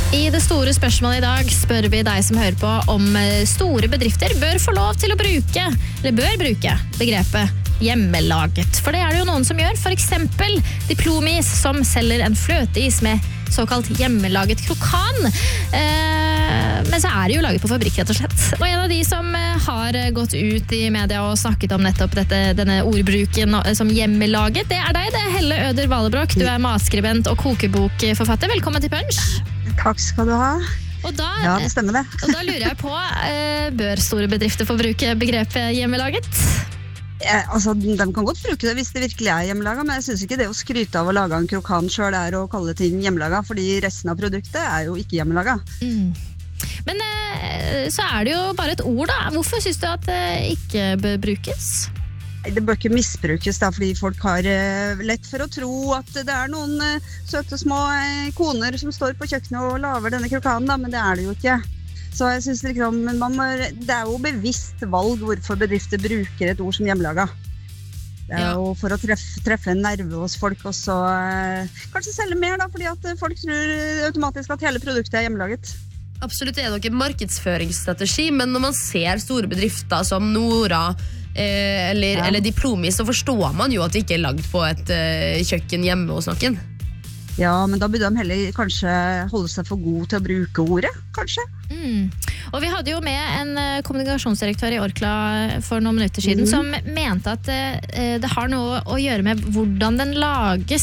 I det store spørsmålet i dag spør vi deg som hører på om store bedrifter bør få lov til å bruke begrepet hjemmelaget. For det er det jo noen som gjør, for eksempel Diplomis som selger en fløteis med såkalt hjemmelaget krokan. Men så er det jo laget på fabrikk, rett og slett. Og en av de som har gått ut i media og snakket om nettopp denne ordbruken som hjemmelaget, det er deg, det er Helle Øder Valebrokk. Du er matskribent og kokebokforfatter. Velkommen til Punch. Takk skal du ha. Ja, det stemmer det. Og da lurer jeg på, bør store bedrifter få bruke begrepet hjemmelaget? Altså, de kan godt bruke det hvis det virkelig er hjemmelaget, men jeg synes ikke det å skryte av å lage en krokan selv er å kalle ting hjemmelaget, fordi resten av produktet er jo ikke hjemmelaget. Men så er det jo bare et ord da. Hvorfor synes du at det ikke bør brukes? Det bør ikke misbrukes da, fordi folk har lett for å tro at det er noen søte små koner som står på kjøkkenet og laver denne krokanen da, men det er det jo ikke. Så jeg synes liksom, det er jo bevisst valg hvorfor bedrifter bruker et ord som hjemmelaget. Det er jo for å treffe en nerve hos folk, og så kanskje selge mer da, fordi at folk tror automatisk at hele produktet er hjemmelaget. Absolutt, det er nok en markedsføringsstrategi, men når man ser store bedrifter som Nora eller Diplomis, så forstår man jo at det ikke er lagd på et kjøkken hjemme hos noen. Ja, men da burde de heller kanskje holde seg for god til å bruke ordet, kanskje. Og vi hadde jo med en kommunikasjonsdirektør i Orkla for noen minutter siden som mente at det har noe å gjøre med hvordan den lages.